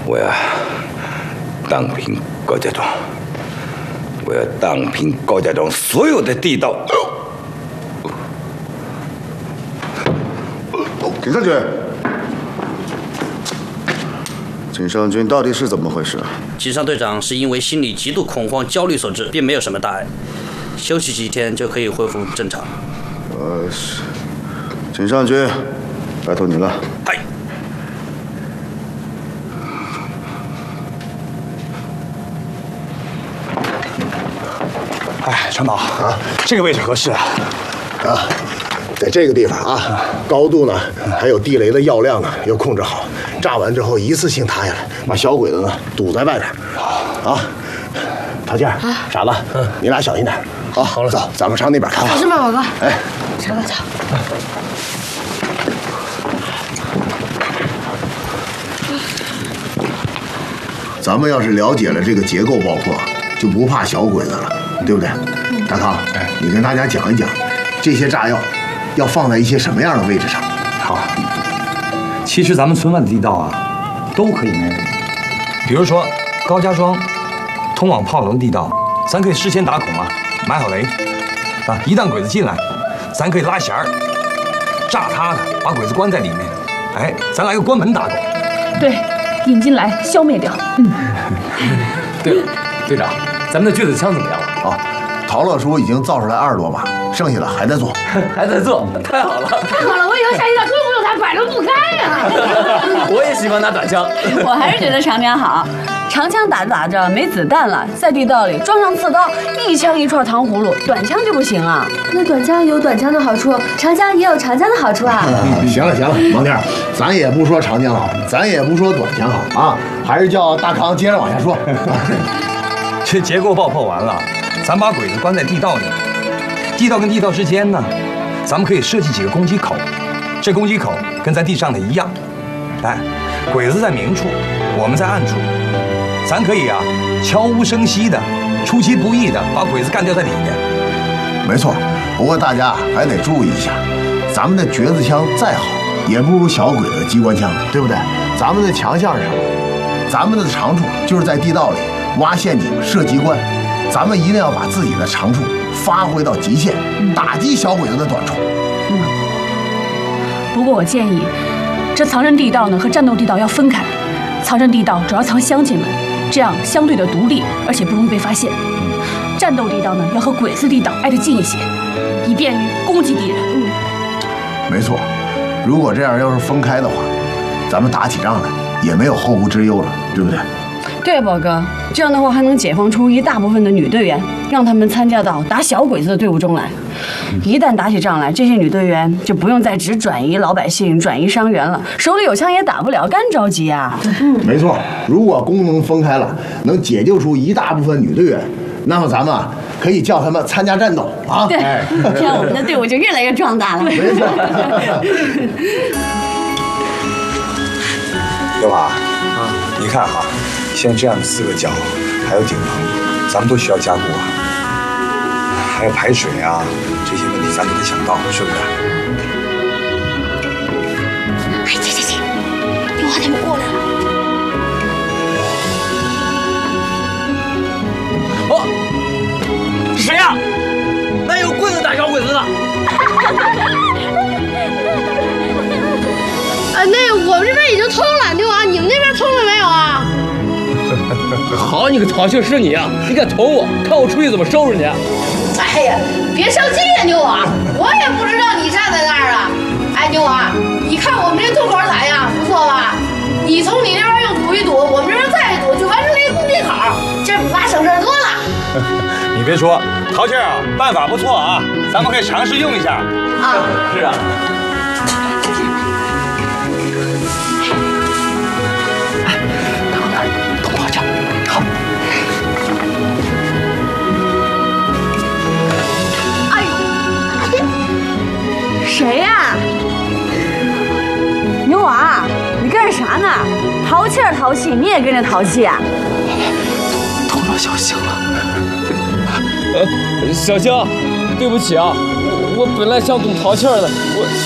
我要荡平高家庄，我要荡平高家庄所有的地道。 景胜军，景胜军到底是怎么回事？ 井上队长是因为心里极度恐慌、焦虑所致，并没有什么大碍，休息几天就可以恢复正常。 景胜军，拜托你了。 嗨。 哎，传导啊，这个位置合适啊。 在这个地方啊，高度呢，还有地雷的药量呢，要控制好。炸完之后一次性塌下来，把小鬼子呢堵在外边。啊，陶健、傻子，你俩小心点。好了，走，咱们上那边看看。 是吧，宝哥？ 哎， 走吧，走。 咱们要是了解了这个结构爆破，就不怕小鬼子了，对不对？大康，你跟大家讲一讲，这些炸药要放在一些什么样的位置上？ 好，其实咱们村外的地道啊，都可以没问题。比如说高家庄通往炮楼的地道，咱可以事先打孔啊，埋好雷啊，一旦鬼子进来，咱可以拉弦儿炸他的，把鬼子关在里面。哎，咱来个关门打狗。 对，引进来消灭掉。 对了，队长，咱们的锯子枪怎么样了？ 陶乐叔已经造出来20多把，剩下的还在做， 还在做，太好了！ 太好了，我以后下地道根本不用他，摆着不开呀。 我也喜欢拿短枪， 我还是觉得长枪好。长枪打着打着没子弹了，在地道里装上刺刀，一枪一串糖葫芦，短枪就不行啊。 那短枪有短枪的好处，长枪也有长枪的好处啊。 行了，王天，咱也不说长枪好，咱也不说短枪好啊，还是叫大康接着往下说。 这结构爆破完了，咱把鬼子关在地道里，地道跟地道之间呢，咱们可以设计几个攻击口，这攻击口跟咱地上的一样。哎，鬼子在明处，我们在暗处，咱可以啊悄无声息的、出其不意的把鬼子干掉在里面。 没错，不过大家还得注意一下，咱们的橛子枪再好，也不如小鬼子的机关枪，对不对？咱们的强项是什么？咱们的长处就是在地道里挖陷阱、设机关，咱们一定要把自己的长处发挥到极限，打击小鬼子的短处。 不过我建议，这藏身地道呢和战斗地道要分开。藏身地道主要藏乡亲们，这样相对的独立，而且不容易被发现。战斗地道呢要和鬼子地道挨得近一些，以便于攻击敌人。 没错，如果这样要是分开的话，咱们打起仗来也没有后顾之忧了，对不对？ 对，宝哥，这样的话还能解放出一大部分的女队员，让他们参加到打小鬼子的队伍中来。一旦打起仗来，这些女队员就不用再只转移老百姓、转移伤员了，手里有枪也打不了，干着急啊！ 没错，如果功能分开了，能解救出一大部分女队员，那么咱们可以叫他们参加战斗啊！ 对，这样我们的队伍就越来越壮大了。 没错。 刘华啊，你看哈，现在这样的4个角，还有顶棚，咱们都需要加固啊，还有排水啊，这些问题咱都得想到，是不是？ 哎，去，刘华他们过来了。 哦，谁呀？那有棍子打小鬼子的。 那我们这边已经通了，牛王，你们那边通了没有啊？ 好你个淘气是你啊！你敢捅我，看我出去怎么收拾你！ 哎呀，别生气呀，牛王，我也不知道你站在那儿啊。哎，牛王，你看我们这洞口咋样？不错吧？你从你那边又堵一堵，我们这边再一堵，就完成了一个攻击口，这比妈省事多了。 你别说，陶庆啊，办法不错啊，咱们可以尝试用一下。 啊， 是啊。 谁呀？牛娃，你干啥呢？淘气儿淘气，你也跟着淘气啊？ 捅到小星了。小星，对不起啊，我本来想懂淘气儿的，我。